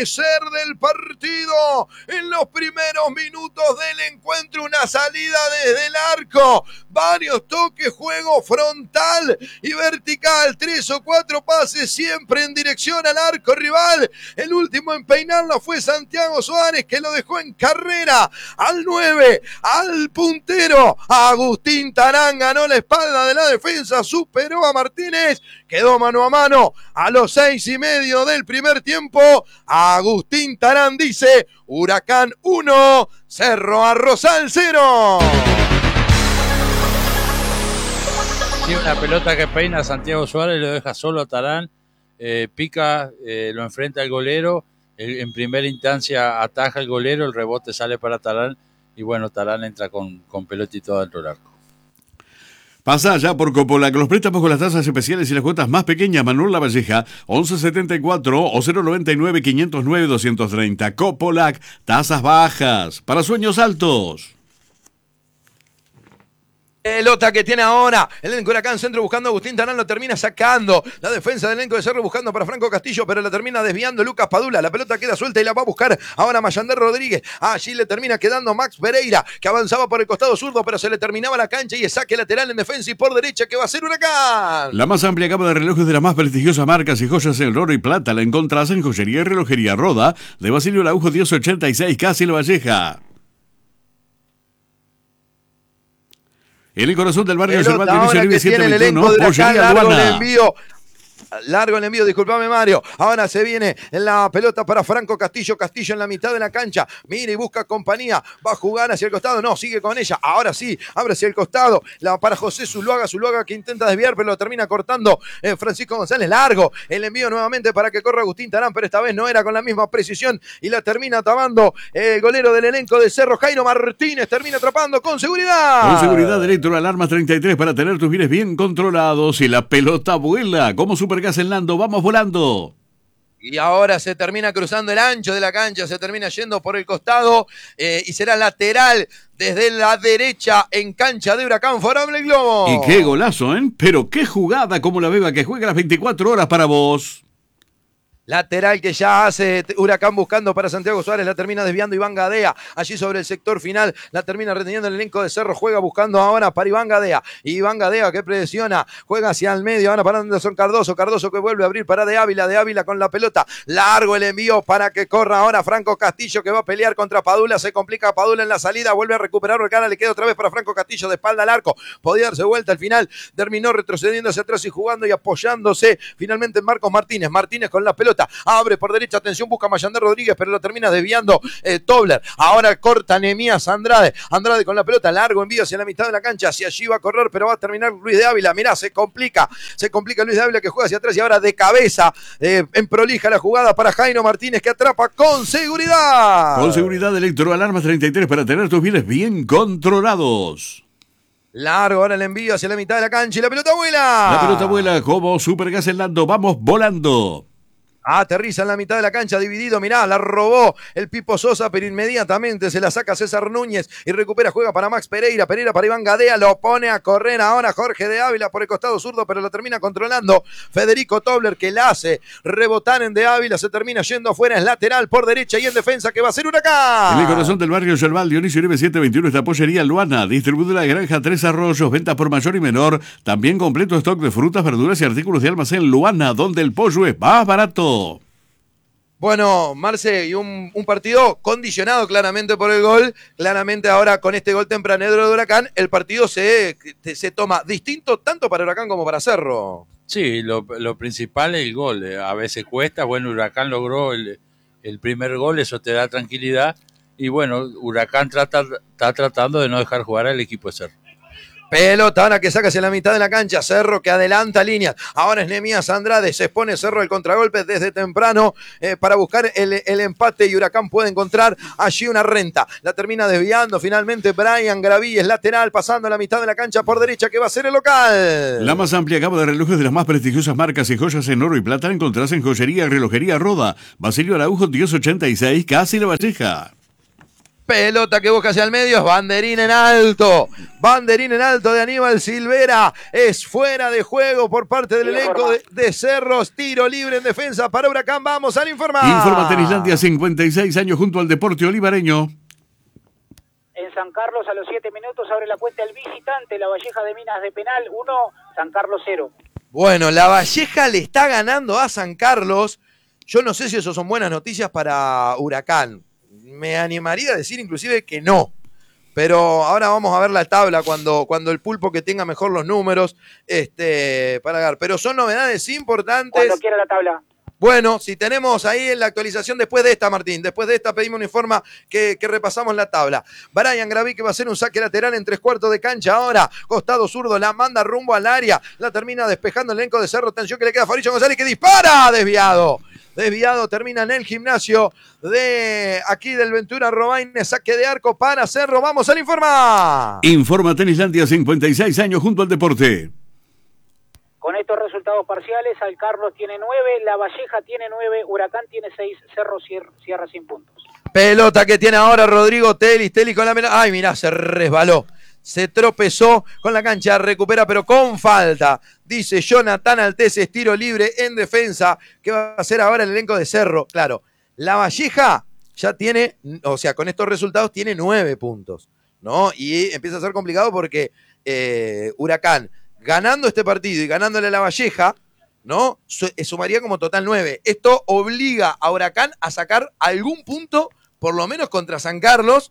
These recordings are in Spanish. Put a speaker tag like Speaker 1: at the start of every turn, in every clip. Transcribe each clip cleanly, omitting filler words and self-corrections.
Speaker 1: amanecer del partido. En los primeros minutos del encuentro, una salida desde el arco, varios toques, juego frontal y vertical, 3 o 4 pases siempre en dirección al arco rival. El último en peinarla fue Santiago Suárez, que lo dejó en carrera al 9, al puntero. Agustín Tarán ganó la espalda de la defensa, superó a Martínez, quedó mano a mano a los 6:30 del primer tiempo. Agustín Tarán dice: Huracán 1, Cerro Arrozal 0.
Speaker 2: Sí, una pelota que peina a Santiago Suárez, lo deja solo a Tarán, pica, lo enfrenta el golero, en primera instancia ataja el golero, el rebote sale para Tarán y bueno, Tarán entra con pelota y todo dentro del arco.
Speaker 3: Pasa ya por Copolac, los préstamos con las tasas especiales y las cuotas más pequeñas. Manuel Lavalleja, 1174 o 099 509 230. Copolac, tasas bajas para sueños altos.
Speaker 1: Pelota que tiene ahora el elenco Huracán, centro buscando a Agustín Tarán, lo termina sacando la defensa del elenco de Cerro buscando para Franco Castillo, pero la termina desviando Lucas Padula. La pelota queda suelta y la va a buscar ahora Mayander Rodríguez. Allí le termina quedando Max Pereira, que avanzaba por el costado zurdo, pero se le terminaba la cancha y es saque lateral en defensa y por derecha que va a ser Huracán.
Speaker 3: La más amplia gama de relojes de las más prestigiosas marcas y joyas en oro y plata la encontrás en Joyería y Relojería Roda de Basilio Araujo 1086, casi La Valleja. En el corazón del barrio Cervantes,
Speaker 1: ahora que tiene el elenco de Huracán, largo el envío. Largo el envío, disculpame Mario. Ahora se viene la pelota para Franco Castillo. Castillo en la mitad de la cancha. Mira y busca compañía. Va a jugar hacia el costado. No, sigue con ella. Ahora sí, abre hacia el costado. Para José Zuluaga. Zuluaga que intenta desviar, pero lo termina cortando Francisco González. Largo el envío nuevamente para que corra Agustín Tarán, pero esta vez no era con la misma precisión y la termina tomando el golero del elenco de Cerro, Jairo Martínez. Termina atrapando con seguridad.
Speaker 3: Con seguridad, Electroalarmas 33 para tener tus bienes bien controlados y la pelota vuela como Supergas en Lando, vamos volando.
Speaker 1: Y ahora se termina cruzando el ancho de la cancha, se termina yendo por el costado y será lateral desde la derecha en cancha de Huracán, favorable el globo.
Speaker 3: Y qué golazo, ¿eh? Pero qué jugada como la Beba que juega las 24 horas para vos.
Speaker 1: Lateral que ya hace Huracán buscando para Santiago Suárez, la termina desviando Iván Gadea, allí sobre el sector final, la termina reteniendo el elenco de Cerro, juega buscando ahora para Iván Gadea, Iván Gadea que presiona, juega hacia el medio, ahora para Anderson Cardoso, Cardoso que vuelve a abrir para De Ávila con la pelota, largo el envío para que corra ahora Franco Castillo que va a pelear contra Padula, se complica Padula en la salida, vuelve a recuperar Huracán, le queda otra vez para Franco Castillo de espalda al arco, podía darse vuelta al final, terminó retrocediendo hacia atrás y jugando y apoyándose finalmente en Marcos Martínez, Martínez con la pelota, abre por derecha, atención, busca Mayander Rodríguez, pero lo termina desviando Tobler. Ahora corta Nehemías Andrade. Andrade con la pelota, largo envío hacia la mitad de la cancha, hacia allí va a correr, pero va a terminar Luis de Ávila. Mirá, se complica Luis de Ávila que juega hacia atrás y ahora de cabeza, en prolija la jugada para Jairo Martínez que atrapa con seguridad.
Speaker 3: Con seguridad, Electroalarmas 33 para tener tus bienes bien controlados.
Speaker 1: Largo ahora el envío hacia la mitad de la cancha y la pelota vuela.
Speaker 3: La pelota vuela como Supergas en Lando, vamos volando.
Speaker 1: Aterriza en la mitad de la cancha, dividido, mirá, la robó el Pipo Sosa, pero inmediatamente se la saca César Núñez y recupera, juega para Max Pereira, Pereira para Iván Gadea, lo pone a correr ahora Jorge de Ávila por el costado zurdo, pero lo termina controlando Federico Tobler, que la hace rebotar en de Ávila, se termina yendo afuera, es lateral por derecha y en defensa que va a ser Huracán.
Speaker 3: En el corazón del barrio Yerval, Dionisio Uribe 721, esta pollería Luana, distribuidora de Granja Tres Arroyos, ventas por mayor y menor, también completo stock de frutas, verduras y artículos de almacén Luana, donde el pollo es más barato.
Speaker 1: Bueno, Marce, y un partido condicionado claramente por el gol. Claramente ahora con este gol tempranero de Huracán, el partido se toma distinto tanto para Huracán como para Cerro.
Speaker 2: Sí, lo principal es el gol. A veces cuesta. Bueno, Huracán logró el primer gol, eso te da tranquilidad. Y bueno, Huracán está tratando de no dejar jugar al equipo de Cerro.
Speaker 1: Pelota ahora que saca hacia la mitad de la cancha, Cerro que adelanta líneas, ahora es Nehemías Andrade, se expone Cerro el contragolpe desde temprano para buscar el empate y Huracán puede encontrar allí una renta, la termina desviando finalmente Brian Gravilles, lateral pasando a la mitad de la cancha por derecha que va a ser el local.
Speaker 3: La más amplia gama de relojes de las más prestigiosas marcas y joyas en oro y plata la encontrás en Joyería y Relojería Roda, Basilio Araujo 1086, casi La Valleja.
Speaker 1: Pelota que busca hacia el medio, es banderín en alto. Banderín en alto de Aníbal Silvera. Es fuera de juego por parte del elenco de Cerros. Tiro libre en defensa para Huracán. Vamos al informar.
Speaker 3: Informa Tenislandia, 56 años junto al deporte olivareño.
Speaker 4: En San Carlos a los 7 minutos abre la cuenta el visitante, La Valleja de Minas de penal, 1, San Carlos 0.
Speaker 1: Bueno, La Valleja le está ganando a San Carlos. Yo no sé si eso son buenas noticias para Huracán. Me animaría a decir inclusive que no. Pero ahora vamos a ver la tabla cuando el pulpo que tenga mejor los números para dar. Pero son novedades importantes.
Speaker 4: Cuando quiera la tabla.
Speaker 1: Bueno, si tenemos ahí en la actualización después de esta, Martín, después de esta pedimos un informe que repasamos la tabla. Brian Graví que va a hacer un saque lateral en 3/4 de cancha ahora, costado zurdo, la manda rumbo al área, la termina despejando el elenco de Cerro, atención que le queda a Fabricio González que dispara, desviado, termina en el gimnasio de aquí del Ventura Robaine, saque de arco para Cerro, vamos al informa.
Speaker 3: Informa Tenislandia, 56 años junto al deporte.
Speaker 4: Con estos resultados parciales, San Carlos tiene 9, La Valleja tiene 9, Huracán tiene 6, Cerro cierra sin puntos.
Speaker 1: Pelota que tiene ahora Rodrigo Telis con la pelota. Ay, mirá, se resbaló. Se tropezó con la cancha, recupera pero con falta. Dice Jonathan Altés, tiro libre en defensa. ¿Qué va a hacer ahora el elenco de Cerro? Claro, La Valleja ya tiene, o sea, con estos resultados tiene 9 puntos, ¿no? Y empieza a ser complicado porque Huracán, ganando este partido y ganándole a La Valleja, ¿no? Sumaría como total 9. Esto obliga a Huracán a sacar algún punto, por lo menos contra San Carlos,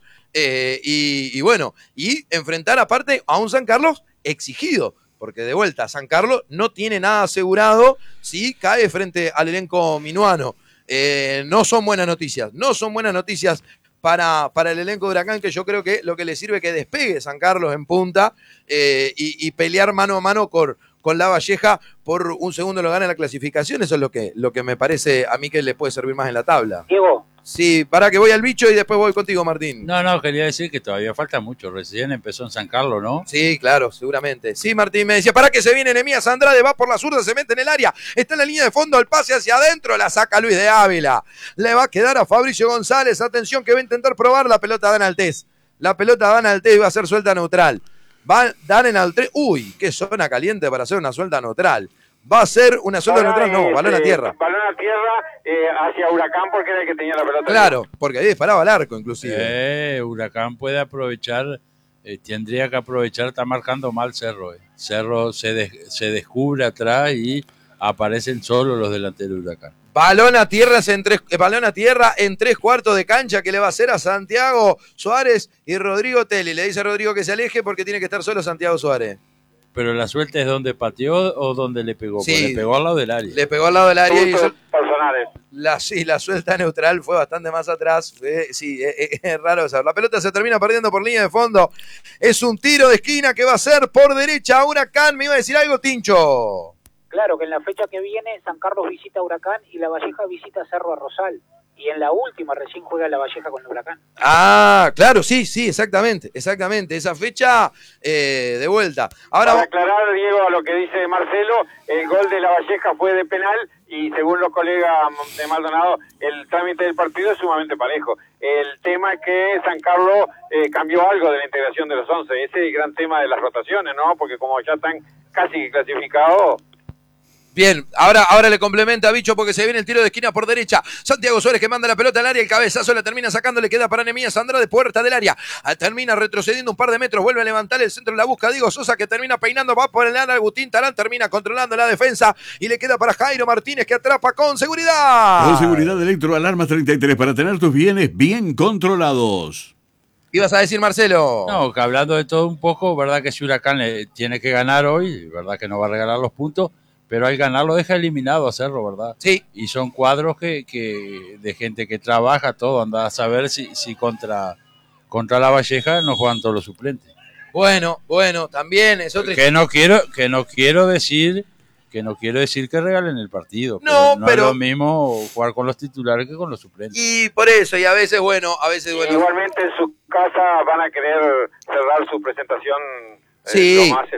Speaker 1: y bueno, y enfrentar aparte a un San Carlos exigido, porque de vuelta, San Carlos no tiene nada asegurado si cae frente al elenco minuano. No son buenas noticias para el elenco de Huracán, que yo creo que lo que le sirve es que despegue San Carlos en punta y pelear mano a mano con La Valleja por un segundo lugar en la clasificación. Eso es lo que me parece a mí que le puede servir más en la tabla.
Speaker 4: Diego.
Speaker 1: Sí, para que voy al bicho y después voy contigo, Martín.
Speaker 2: No, quería decir que todavía falta mucho. Recién empezó en San Carlos, ¿no?
Speaker 1: Sí, claro, seguramente. Sí, Martín me decía, para que se viene Nehemías Andrade, va por la zurda, se mete en el área, está en la línea de fondo, el pase hacia adentro, la saca Luis de Ávila. Le va a quedar a Fabricio González, atención que va a intentar probar la pelota Dan Altés. La pelota Dan Altés va a ser suelta neutral. Va a dar en Altés. Uy, qué zona caliente para hacer una suelta neutral. Va a ser una suelta neutral, no, balón a tierra.
Speaker 5: Balón a tierra hacia Huracán porque era el que tenía la pelota.
Speaker 1: Claro, porque ahí disparaba al arco inclusive.
Speaker 2: Huracán puede aprovechar, tendría que aprovechar, está marcando mal Cerro. Cerro se descubre atrás y aparecen solo los delanteros de Huracán.
Speaker 1: Balón a tierra en 3/4 de cancha que le va a hacer a Santiago Suárez y Rodrigo Teli. Le dice a Rodrigo que se aleje porque tiene que estar solo Santiago Suárez.
Speaker 2: Pero la suelta es donde pateó o donde le pegó.
Speaker 1: Sí,
Speaker 2: le pegó al lado del área.
Speaker 1: Le pegó al lado del área.
Speaker 5: Personales.
Speaker 1: La suelta neutral fue bastante más atrás. Es raro saber. La pelota se termina perdiendo por línea de fondo. Es un tiro de esquina que va a ser por derecha a Huracán. Me iba a decir algo, Tincho.
Speaker 4: Claro, que en la fecha que viene San Carlos visita a Huracán y La Valleja visita Cerro a Rosal. Y en la última recién juega La Valleja con el Huracán.
Speaker 1: Ah, claro, sí, exactamente. Esa fecha de vuelta. Ahora,
Speaker 5: para aclarar, Diego, a lo que dice Marcelo, el gol de La Valleja fue de penal y según los colegas de Maldonado, el trámite del partido es sumamente parejo. El tema es que San Carlos cambió algo de la integración de los 11. Ese es el gran tema de las rotaciones, ¿no? Porque como ya están casi clasificados...
Speaker 1: Bien, ahora le complementa a Bicho porque se viene el tiro de esquina por derecha. Santiago Suárez que manda la pelota al área, el cabezazo la termina sacando, le queda para Nehemías Andrade, puerta del área. Termina retrocediendo un par de metros, vuelve a levantar el centro, la busca Diego Sosa que termina peinando, va por el área, Agustín Tarán termina controlando la defensa y le queda para Jairo Martínez que atrapa con seguridad.
Speaker 3: Con seguridad Electroalarmas 33 para tener tus bienes bien controlados.
Speaker 1: ¿Ibas a decir, Marcelo?
Speaker 2: No, que hablando de todo un poco, verdad que si Huracán tiene que ganar hoy, verdad que no va a regalar los puntos, pero al ganar lo deja eliminado a Cerro, ¿verdad?
Speaker 1: Sí.
Speaker 2: Y son cuadros que de gente que trabaja todo, anda a saber si contra La Valleja no juegan todos los suplentes.
Speaker 1: Bueno, también es otra
Speaker 2: que no quiero decir que regalen el partido.
Speaker 1: No,
Speaker 2: pero es lo mismo jugar con los titulares que con los suplentes.
Speaker 1: Y por eso, y a veces bueno.
Speaker 5: Igualmente en su casa van a querer cerrar su presentación
Speaker 1: sí.
Speaker 5: Lo más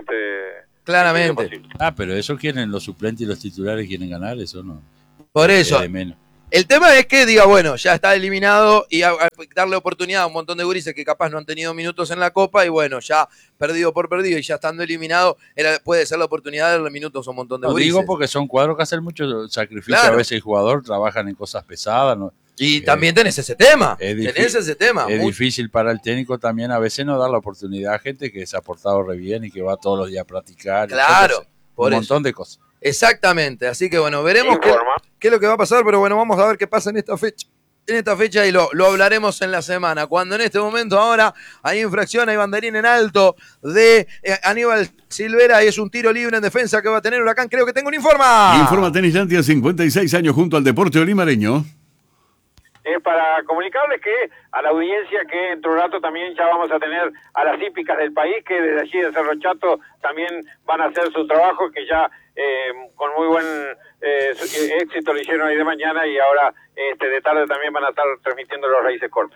Speaker 1: claramente.
Speaker 2: Pero eso quieren los suplentes y los titulares quieren ganar, eso no.
Speaker 1: Por eso. El tema es que diga, bueno, ya está eliminado y darle oportunidad a un montón de gurises que capaz no han tenido minutos en la Copa y bueno, ya perdido por perdido y ya estando eliminado, puede ser la oportunidad de darle minutos a un montón de gurises.
Speaker 2: Digo porque son cuadros que hacen mucho sacrificio, claro. A veces el jugador trabajan en cosas pesadas, ¿no?
Speaker 1: Y también tenés ese tema, Es
Speaker 2: difícil para el técnico también a veces no dar la oportunidad a gente que se ha portado re bien y que va todos los días a practicar.
Speaker 1: Claro.
Speaker 2: Un montón de cosas.
Speaker 1: Exactamente, así que bueno, veremos qué es lo que va a pasar, pero bueno, vamos a ver qué pasa en esta fecha y lo hablaremos en la semana, cuando en este momento ahora hay infracción, hay banderín en alto de Aníbal Silvera y es un tiro libre en defensa que va a tener Huracán. Creo que tengo un informe.
Speaker 3: Informa Tenislandia, 56 años junto al deporte olimareño.
Speaker 5: Es para comunicarles que a la audiencia que dentro de un rato también ya vamos a tener a las hípicas del país que desde allí de Cerro Chato también van a hacer su trabajo, que ya con muy buen éxito lo hicieron ahí de mañana y ahora de tarde también van a estar transmitiendo los raíces cortos.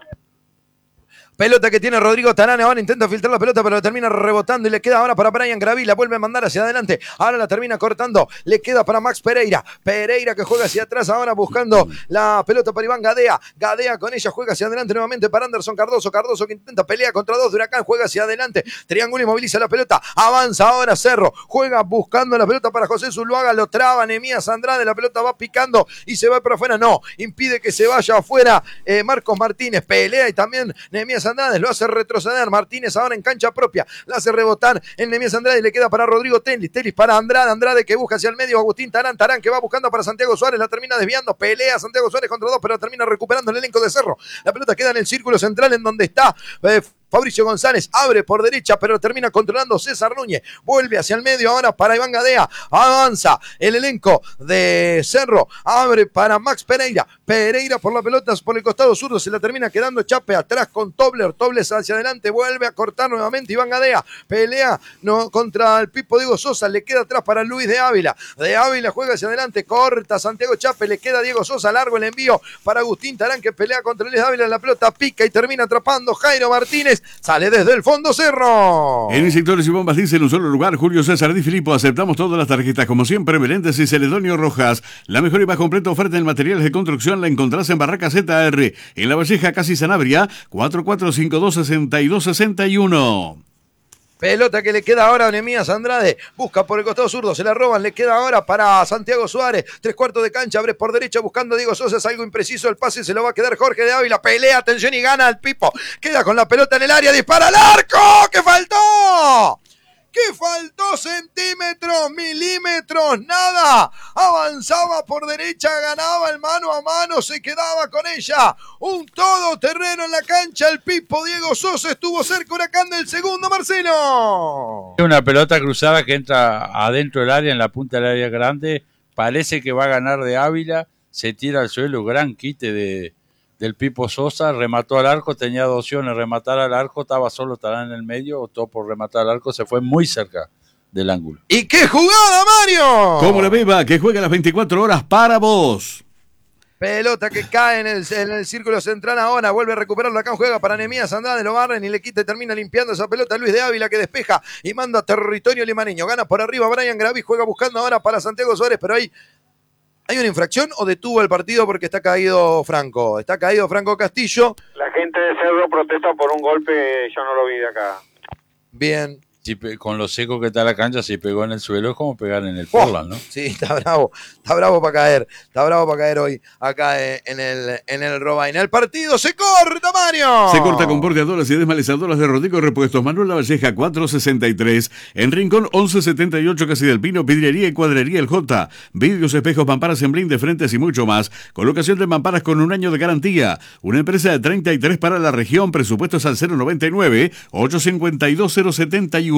Speaker 1: Pelota que tiene Rodrigo Tarán, ahora intenta filtrar la pelota, pero la termina rebotando y le queda ahora para Brian Gravy, la vuelve a mandar hacia adelante, ahora la termina cortando, le queda para Max Pereira que juega hacia atrás, ahora buscando la pelota para Iván Gadea con ella juega hacia adelante nuevamente para Anderson Cardoso que intenta pelea contra dos de Huracán, juega hacia adelante, triángulo y moviliza la pelota, avanza ahora Cerro, juega buscando la pelota para José Zuluaga, lo traba Nehemías Andrade, la pelota va picando y se va para afuera, no, impide que se vaya afuera Marcos Martínez, pelea y también Nehemías Andrade lo hace retroceder, Martínez ahora en cancha propia, la hace rebotar en Nehemías Andrade y le queda para Rodrigo Telis para Andrade que busca hacia el medio, Agustín Tarán que va buscando para Santiago Suárez, la termina desviando, pelea Santiago Suárez contra dos, pero termina recuperando el elenco de Cerro, la pelota queda en el círculo central en donde está Fabricio González, abre por derecha, pero termina controlando César Núñez, vuelve hacia el medio ahora para Iván Gadea, avanza el elenco de Cerro, abre para Max Pereira por la pelota, por el costado zurdo, se la termina quedando Chape atrás con Tobler hacia adelante, vuelve a cortar nuevamente Iván Gadea, pelea contra el Pipo Diego Sosa, le queda atrás para Luis de Ávila juega hacia adelante, corta Santiago Chape, le queda Diego Sosa, largo el envío para Agustín Tarán que pelea contra Luis de Ávila, la pelota pica y termina atrapando Jairo Martínez, sale desde el fondo Cerro.
Speaker 3: En Sectores y Bombas dice en un solo lugar, Julio César Di Filippo, aceptamos todas las tarjetas como siempre, Meléndez y Celedonio Rojas, la mejor y más completa oferta en materiales de construcción la encontrás en Barraca ZR, en La Valleja, casi Sanabria, 4452-6261.
Speaker 1: Pelota que le queda ahora a Nehemías Andrade, busca por el costado zurdo, se la roban, le queda ahora para Santiago Suárez, 3/4 de cancha, abre por derecha buscando a Diego Sosa, es algo impreciso, el pase se lo va a quedar Jorge de Ávila, pelea, atención y gana al Pipo, queda con la pelota en el área, dispara al arco, ¡que faltó! que faltó centímetros, milímetros, nada, avanzaba por derecha, ganaba el mano a mano, se quedaba con ella, un todoterreno en la cancha, el Pipo Diego Sosa estuvo cerca, Huracán del segundo, Marcelo.
Speaker 2: Una pelota cruzada que entra adentro del área, en la punta del área grande, parece que va a ganar de Ávila, se tira al suelo, gran quite del Pipo Sosa, remató al arco, tenía dos opciones, rematar al arco, estaba solo, Tarán en el medio, optó por rematar al arco, se fue muy cerca del ángulo.
Speaker 1: ¡Y qué jugada, Mario!
Speaker 3: Como la Beba, que juega las 24 horas para vos.
Speaker 1: Pelota que cae en el círculo central ahora, vuelve a recuperarlo acá, juega para Nehemías Andrade, lo barren y le quita y termina limpiando esa pelota Luis de Ávila que despeja y manda a territorio limareño, gana por arriba Brian Gravy, juega buscando ahora para Santiago Suárez, pero ¿hay una infracción o detuvo el partido porque está caído Franco? Está caído Franco Castillo.
Speaker 5: La gente de Cerro protesta por un golpe, yo no lo vi de acá.
Speaker 1: Bien.
Speaker 2: Sí, con lo seco que está la cancha, si pegó en el suelo es como pegar en el Portland, ¿no?
Speaker 1: Sí, está bravo para caer hoy acá en el Robaina. El partido se corta, Mario.
Speaker 3: Se corta con bordeadoras y desmalezadoras de Rodrigo Repuestos, Manuel Lavalleja 463, en Rincón 1178, Casi del Pino, Vidriería y Cuadrería El J, vidrios, espejos, mamparas en blind de frentes y mucho más, colocación de mamparas con un año de garantía, una empresa de 33 para la región, presupuestos al 099-852-071.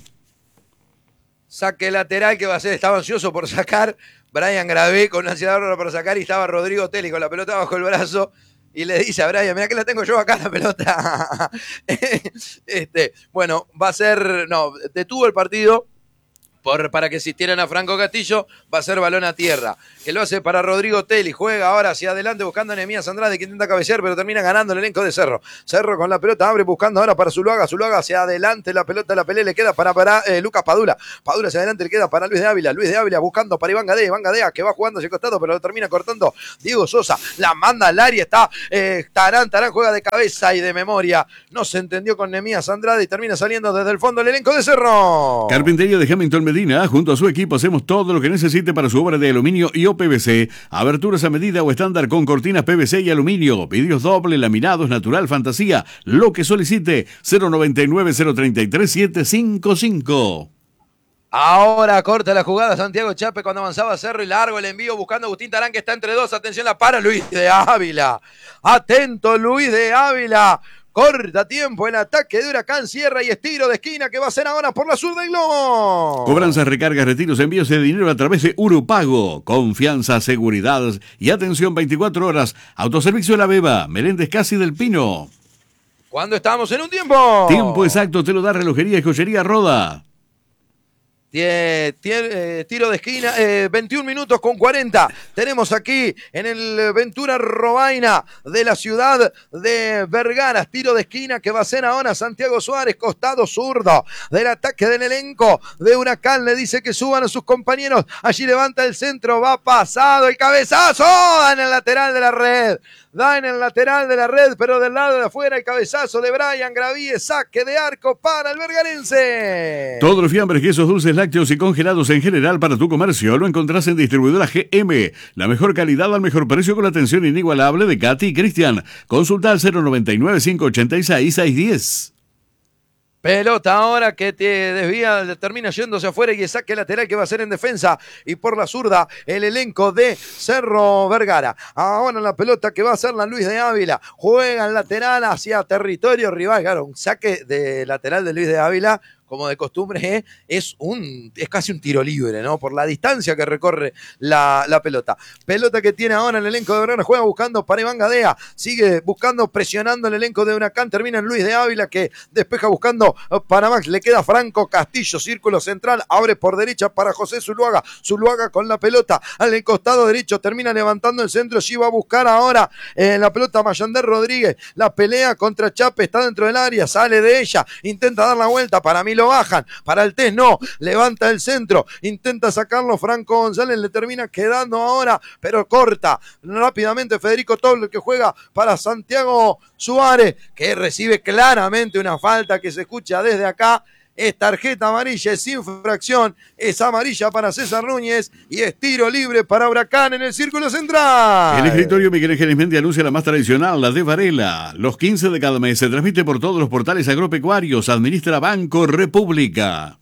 Speaker 1: Saque lateral que va a ser, estaba ansioso por sacar Brian Gravé con una ansiedad para sacar y estaba Rodrigo Teli con la pelota bajo el brazo y le dice a Brian, mira que la tengo yo acá la pelota. Bueno, va a ser, no, detuvo el partido para que asistieran a Franco Castillo, va a ser balón a tierra, que lo hace para Rodrigo Teli, juega ahora hacia adelante buscando a Nehemías Andrade, que intenta cabecear, pero termina ganando el elenco de Cerro. Cerro con la pelota, abre buscando ahora para Zuluaga hacia adelante, la pelota, la pelea le queda para Lucas Padula hacia adelante, le queda para Luis de Ávila buscando para Iván Gadea, que va jugando hacia el costado, pero lo termina cortando Diego Sosa, la manda al área, está Tarán juega de cabeza y de memoria, no se entendió con Nehemías Andrade y termina saliendo desde el fondo el elenco de Cerro.
Speaker 3: Carpintería de Hamilton Medina, junto a su equipo hacemos todo lo que necesite para su obra de aluminio y o PVC, aberturas a medida o estándar con cortinas PVC y aluminio, vidrios doble, laminados, natural, fantasía, lo que solicite. 099-033-755.
Speaker 1: Ahora corta la jugada Santiago Chape cuando avanzaba Cerro y largo el envío buscando a Agustín Tarán, que está entre dos. Atención, la para Luis de Ávila. Atento Luis de Ávila. Corta tiempo el ataque de Huracán, cierra y estiro de esquina que va a ser ahora por la sur del globo.
Speaker 3: Cobranzas, recargas, retiros, envíos de dinero a través de Urupago. Confianza, seguridad y atención 24 horas. Autoservicio La Beba, Meléndez Casi del Pino.
Speaker 1: ¿Cuándo estamos en un tiempo?
Speaker 3: Tiempo exacto te lo da Relojería y Joyería Roda.
Speaker 1: Tiro de esquina, 21 minutos con 40. Tenemos aquí en el Ventura Robaina de la ciudad de Vergara. Tiro de esquina que va a ser ahora Santiago Suárez, costado zurdo del ataque del elenco de Huracán. Le dice que suban a sus compañeros. Allí levanta el centro, va pasado el cabezazo. Da en el lateral de la red. Da en el lateral de la red, pero del lado de afuera el cabezazo de Brian Gravíes. Saque de arco para el vergarense.
Speaker 3: Todos los fiambres, quesos, dulces, lácteos y congelados en general para tu comercio lo encontrás en Distribuidora GM. La mejor calidad al mejor precio con la atención inigualable de Katy y Cristian. Consulta al 099-586-610.
Speaker 1: Pelota ahora que te desvía, termina yéndose afuera y el saque lateral que va a ser en defensa. Y por la zurda, el elenco de Cerro Vergara. Ahora la pelota que va a ser la Luis de Ávila. Juega en lateral hacia territorio rival. Claro, un saque de lateral de Luis de Ávila, como de costumbre, es casi un tiro libre, ¿no? Por la distancia que recorre la pelota. Pelota que tiene ahora el elenco de Vergara, juega buscando para Iván Gadea, sigue buscando, presionando el elenco de Huracán, termina en Luis de Ávila que despeja buscando para Max, le queda Franco Castillo, círculo central, abre por derecha para José Zuluaga con la pelota al costado derecho, termina levantando el centro, allí va a buscar ahora la pelota Mayander Rodríguez, la pelea contra Chape, está dentro del área, sale de ella, intenta dar la vuelta, para mí lo bajan, para el test no, levanta el centro, intenta sacarlo Franco González, le termina quedando ahora, pero corta rápidamente Federico Tobler que juega para Santiago Suárez, que recibe claramente una falta que se escucha desde acá. Es tarjeta amarilla, es infracción, es amarilla para César Núñez y es tiro libre para Huracán en el círculo central.
Speaker 3: El escritorio Miguel Ángeles Méndez anuncia la más tradicional, la de Varela. Los 15 de cada mes se transmite por todos los portales agropecuarios. Administra Banco República.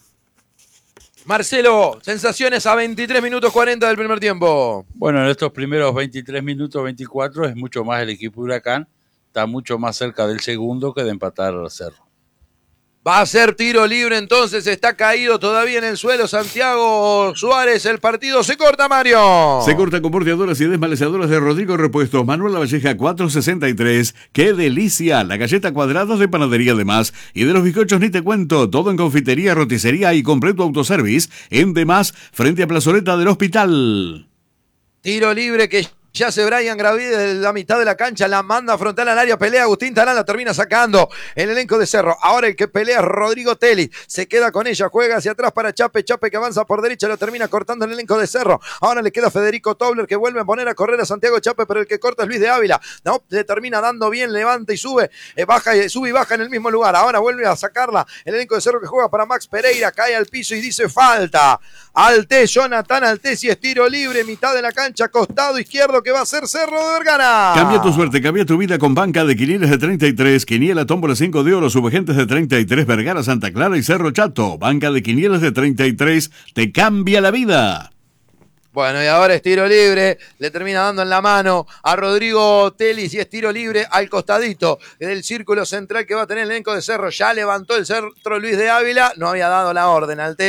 Speaker 1: Marcelo, sensaciones a 23 minutos 40 del primer tiempo.
Speaker 2: Bueno, en estos primeros 23 minutos 24 es mucho más el equipo Huracán. Está mucho más cerca del segundo que de empatar al Cerro.
Speaker 1: Va a ser tiro libre entonces, está caído todavía en el suelo Santiago Suárez, el partido se corta, Mario.
Speaker 3: Se corta con porteadoras y desmalezadoras de Rodrigo Repuestos, Manuel Lavalleja 463. ¡Qué delicia! La galleta cuadrada de Panadería de Más y de los bizcochos ni te cuento, todo en confitería, roticería y completo autoservice en De Más, frente a Plazoleta del Hospital.
Speaker 1: Tiro libre que ya hace Brian Gravíes de la mitad de la cancha, la manda frontal al área, pelea Agustín Tarán, la termina sacando el elenco de Cerro. Ahora el que pelea es Rodrigo Teli, se queda con ella, juega hacia atrás para Chape que avanza por derecha, lo termina cortando el elenco de Cerro. Ahora le queda Federico Tobler que vuelve a poner a correr a Santiago Chape, pero el que corta es Luis de Ávila. No, le termina dando bien, levanta y sube, sube y baja en el mismo lugar. Ahora vuelve a sacarla el elenco de Cerro que juega para Max Pereira, cae al piso y dice falta. Altés, Jonathan Altés y es tiro libre, mitad de la cancha, costado izquierdo que va a ser Cerro de Vergara.
Speaker 3: Cambia tu suerte, cambia tu vida con banca de quinielas de 33, quiniela tómbola 5 de oro, subagentes de 33, Vergara, Santa Clara y Cerro Chato. Banca de quinielas de 33, te cambia la vida.
Speaker 1: Bueno, y ahora es tiro libre, le termina dando en la mano a Rodrigo Telis y es tiro libre al costadito del círculo central que va a tener el elenco de Cerro. Ya levantó el centro Luis de Ávila, no había dado la orden Altés,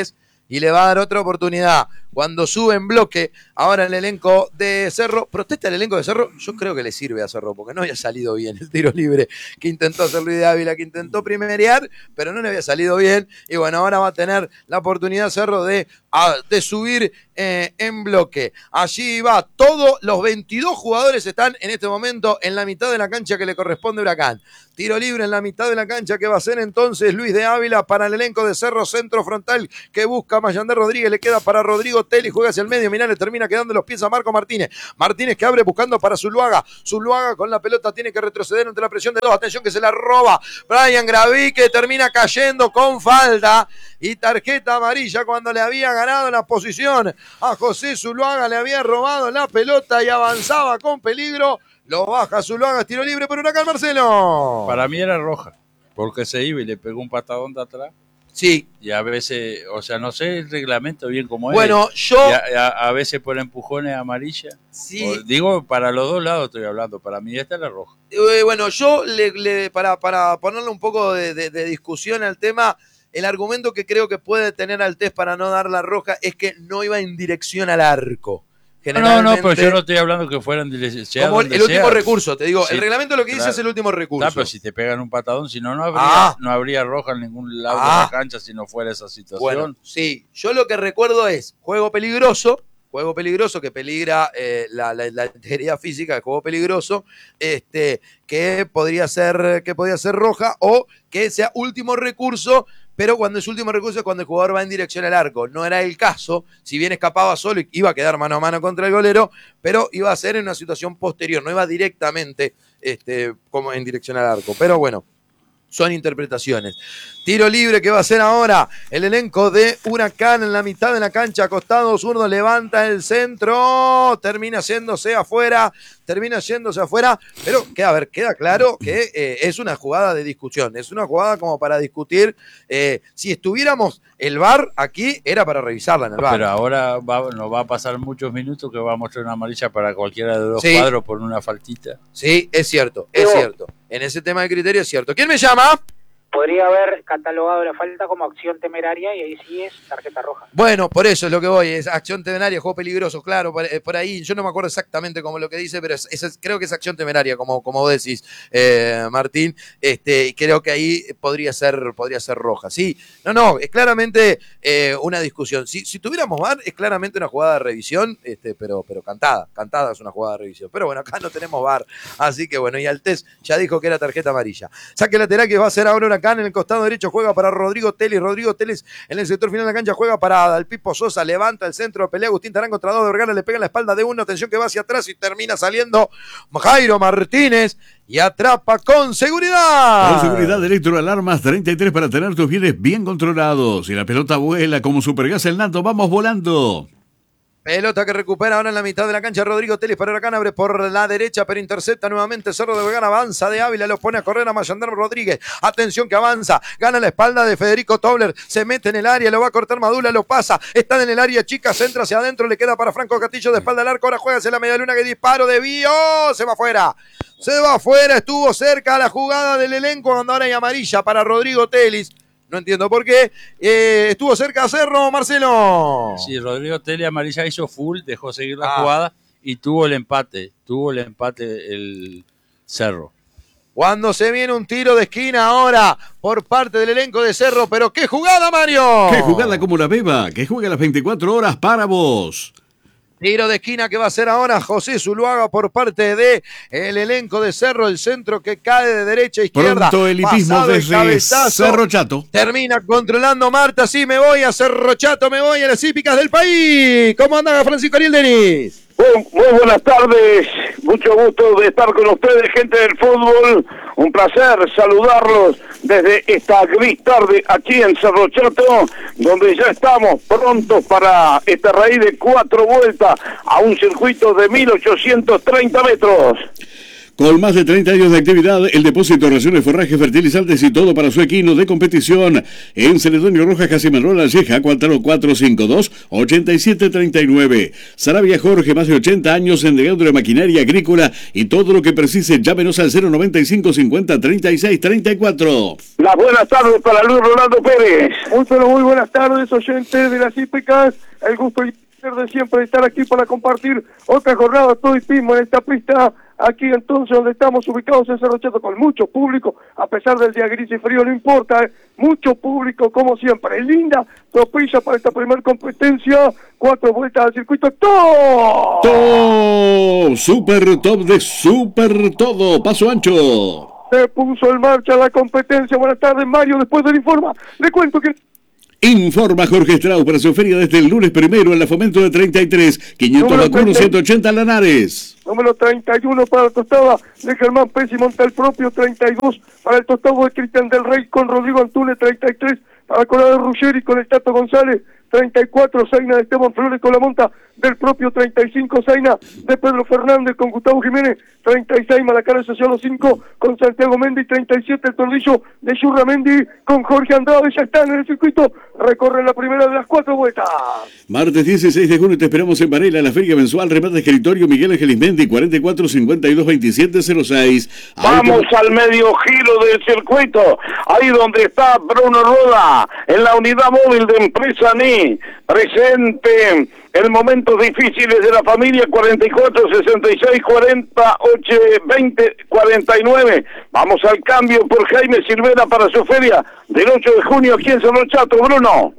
Speaker 1: y le va a dar otra oportunidad. Cuando sube en bloque, ahora el elenco de Cerro, protesta el elenco de Cerro, yo creo que le sirve a Cerro, porque no había salido bien el tiro libre que intentó hacer Luis de Ávila, que intentó primerear, pero no le había salido bien, y bueno, ahora va a tener la oportunidad Cerro de subir en bloque. Allí va, todos los 22 jugadores están en este momento en la mitad de la cancha que le corresponde a Huracán. Tiro libre en la mitad de la cancha que va a ser entonces Luis de Ávila para el elenco de Cerro, centro frontal que busca Mayander Rodríguez, le queda para Rodrigo Teli, juega hacia el medio, mirá, le termina quedando los pies a Marco Martínez. Martínez que abre buscando para Zuluaga. Zuluaga con la pelota tiene que retroceder ante la presión de dos. Atención que se la roba Brian Graví, que termina cayendo con falta y tarjeta amarilla cuando le había ganado la posición a José Zuluaga, le había robado la pelota y avanzaba con peligro. Lo baja Zuluaga, tiro libre por Huracán, Marcelo.
Speaker 2: Para mí era roja, porque se iba y le pegó un patadón de atrás.
Speaker 1: Sí.
Speaker 2: Y a veces, o sea, no sé el reglamento bien cómo
Speaker 1: bueno,
Speaker 2: es.
Speaker 1: Yo...
Speaker 2: A veces por empujones amarilla.
Speaker 1: Sí.
Speaker 2: Digo, para los dos lados estoy hablando. Para mí esta es la roja.
Speaker 1: Bueno, yo, para ponerle un poco de discusión al tema, el argumento que creo que puede tener Altés para no dar la roja es que no iba en dirección al arco.
Speaker 2: No, pero yo no estoy hablando que fueran
Speaker 1: como el último recurso, te digo, sí, el reglamento lo que dice es el último recurso.
Speaker 2: Pero si te pegan un patadón, si no, no habría roja en ningún lado de la cancha si no fuera esa situación.
Speaker 1: Bueno, sí, yo lo que recuerdo es juego peligroso que peligra la integridad física, de juego peligroso, que podría ser roja o que sea último recurso. Pero cuando es último recurso es cuando el jugador va en dirección al arco. No era el caso, si bien escapaba solo y iba a quedar mano a mano contra el golero, pero iba a ser en una situación posterior, no iba directamente como en dirección al arco. Pero bueno, son interpretaciones. Tiro libre que va a hacer ahora el elenco de Huracán en la mitad de la cancha, costado zurdo, levanta el centro, termina yéndose afuera, pero queda claro que es una jugada de discusión, es una jugada como para discutir. Si estuviéramos el VAR aquí, era para revisarla en el VAR.
Speaker 2: Pero ahora nos va a pasar muchos minutos que va a mostrar una amarilla para cualquiera de los cuadros por una faltita.
Speaker 1: Sí, es cierto. En ese tema de criterio es cierto. ¿Quién me llama?
Speaker 4: Podría haber catalogado la falta como acción temeraria y ahí sí es tarjeta roja.
Speaker 1: Bueno, por eso es lo que voy, es acción temeraria, juego peligroso, claro, por ahí, yo no me acuerdo exactamente como lo que dice, pero creo que es acción temeraria, como vos decís, Martín, creo que ahí podría ser roja. Sí, no, es claramente una discusión. Si tuviéramos VAR, es claramente una jugada de revisión, pero cantada es una jugada de revisión. Pero bueno, acá no tenemos VAR, así que bueno, y Altés ya dijo que era tarjeta amarilla. Saque lateral que va a hacer ahora una Huracán en el costado derecho, juega para Rodrigo Teles en el sector final de la cancha, juega para Dalpipo Sosa, levanta el centro, pelea Agustín Tarán contra dos de Vergara, le pega en la espalda de uno, atención que va hacia atrás y termina saliendo Jairo Martínez y atrapa con seguridad.
Speaker 3: Con seguridad, Electroalarmas 33 para tener tus bienes bien controlados. Y la pelota vuela como Supergas el Nato, vamos volando.
Speaker 1: Pelota que recupera ahora en la mitad de la cancha Rodrigo Teles para Huracán, abre por la derecha pero intercepta nuevamente Cerro de Vergara, avanza de Ávila, lo pone a correr a Mayander Rodríguez, atención que avanza, gana la espalda de Federico Tobler, se mete en el área, lo va a cortar Madula, lo pasa, está en el área chica, centra hacia adentro, le queda para Franco Castillo de espalda al arco, ahora juega hacia la media luna, que disparo de Bío, se va afuera, estuvo cerca la jugada del elenco cuando ahora hay amarilla para Rodrigo Teles. No entiendo por qué. Estuvo cerca Cerro, Marcelo.
Speaker 2: Sí, Rodrigo Tele amarilla hizo full, dejó seguir la jugada y tuvo el empate el Cerro.
Speaker 1: Cuando se viene un tiro de esquina ahora por parte del elenco de Cerro, pero ¡qué jugada, Mario!
Speaker 3: ¡Qué jugada como la Beba! ¡Que juega las 24 horas para vos!
Speaker 1: Tiro de esquina que va a hacer ahora José Zuluaga por parte de el elenco de Cerro, el centro que cae de derecha a izquierda.
Speaker 3: Pronto elitismo desde Cerro Chato.
Speaker 1: Termina controlando Marta, sí me voy a Cerro Chato, me voy a las hípicas del país. ¿Cómo anda Francisco Ariel Denis?
Speaker 6: Muy buenas tardes, mucho gusto de estar con ustedes, gente del fútbol, un placer saludarlos desde esta gris tarde aquí en Cerro Chato, donde ya estamos prontos para esta raíz de 4 vueltas a un circuito de 1830 metros.
Speaker 3: Con más de 30 años de actividad, el depósito de raciones, forraje, fertilizantes y todo para su equino de competición. En Celedonio Rojas, casi Manuel Valleja, 4452-8739. Sarabia Jorge, más de 80 años en legado de maquinaria agrícola y todo lo que precise. Llámenos al 095 50 36 34.
Speaker 6: Las buenas tardes para Luis Rolando Pérez.
Speaker 7: Muy buenas tardes, oyentes de las hípicas. El gusto y placer de siempre estar aquí para compartir otra jornada todo y pismo en esta pista. Aquí entonces donde estamos ubicados en Cerro Chato con mucho público, a pesar del día gris y frío, no importa, mucho público como siempre. Linda tropilla para esta primera competencia, 4 vueltas al circuito, ¡todo!
Speaker 3: ¡Todo! Super top de super todo, paso ancho.
Speaker 7: Se puso en marcha la competencia. Buenas tardes, Mario, después del informe, le cuento que...
Speaker 3: Informa Jorge Strauss para su feria desde el lunes 1 en la Fomento de 33, 500 vacunos, 180 Lanares.
Speaker 7: Número 31 para la tostada de Germán Pérez y monta el propio, 32 para el tostado de Cristian del Rey con Rodrigo Antunes, 33 para Colado Ruggeri con el Tato González, 34 Zaina de Esteban Flores con la monta del propio, 35 Zaina de Pedro Fernández con Gustavo Jiménez, 36 Malacara Social 5 con Santiago Mendy, 37 el tordillo de Yurra Mendy con Jorge Andrade. Ya están en el circuito, recorren la primera de las 4 vueltas.
Speaker 3: Martes 16 de junio te esperamos en Varela, la feria mensual, remate escritorio Miguel Ángeles Mendy, 44 52 27 06.
Speaker 6: Vamos al medio giro del circuito, ahí donde está Bruno Roda, en la unidad móvil de Empresa NI, presente en momentos difíciles de la familia, 44 66 40 8 20 49. Vamos al cambio por Jaime Silvera para su feria del 8 de junio aquí en Cerro Chato. Bruno.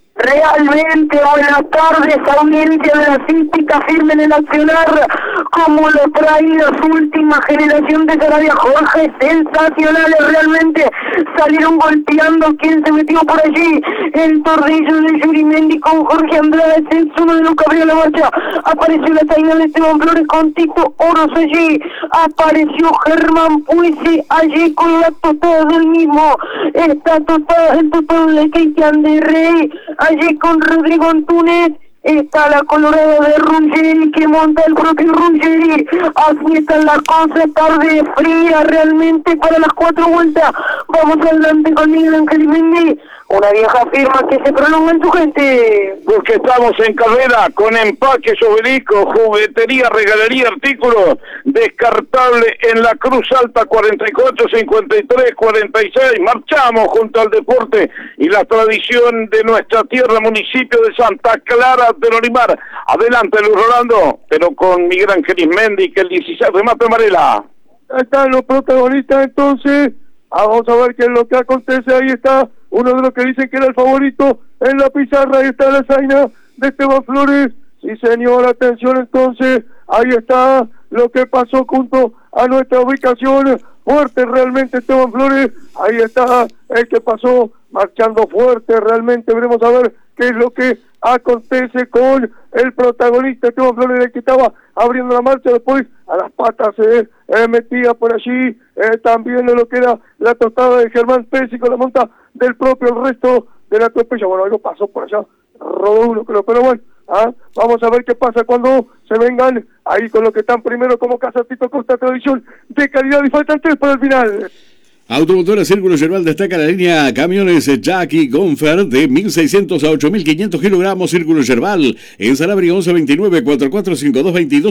Speaker 8: Realmente buenas tardes, audiencia de la hípica, firme en el accionar, como lo trae su última generación de Sarabia Jorge, sensacionales realmente, salieron golpeando quien se metió por allí, el tordillo de Yuri Mendy con Jorge Andrade, Censuno de Luca abrió la marcha, apareció la Taina de Esteban Flores con Tito Oros allí, apareció Germán Puisi allí con la totada del mismo, está totada el totado de Cristian de Rey, allí con Rodrigo Antunes, está la colorada de Ruggeri que monta el propio Ruggeri. Así está la cosa, tarde fría realmente para las 4 vueltas. Vamos adelante con Miguel Ángel Mendy, una vieja firma que se prolonga en su gente.
Speaker 6: Porque estamos en carrera con Empaques Obelisco, juguetería, regalería, artículos descartable en la Cruz Alta, 44 53 46. Marchamos junto al deporte y la tradición de nuestra tierra, municipio de Santa Clara de Olimar. Adelante Luis Rolando, pero con Miguel Ángel Mendy, que el 16 remate Varela.
Speaker 7: Ahí están los protagonistas entonces. Vamos a ver qué es lo que acontece. Ahí está uno de los que dicen que era el favorito en la pizarra. Ahí está la Zaina de Esteban Flores. Sí, señor, atención entonces. Ahí está lo que pasó junto a nuestra ubicación. Fuerte realmente Esteban Flores. Ahí está el que pasó marchando fuerte realmente. Veremos a ver qué es lo que acontece con el protagonista Esteban Flores, el que estaba abriendo la marcha. Después a las patas se metía por allí también lo que era la tostada de Germán Pérez y con la monta del propio el resto de la tropella. Bueno, algo pasó por allá, rodó uno creo, pero bueno, vamos a ver qué pasa cuando se vengan ahí con los que están primero como Casa Tito Costa, tradición de calidad, y faltan 3 para el final.
Speaker 3: Automotora Círculo Yerbal destaca la línea camiones Jackie Gonfer de 1.600 a 8.500 kilogramos. Círculo Yerbal en Sanabria 1129 4452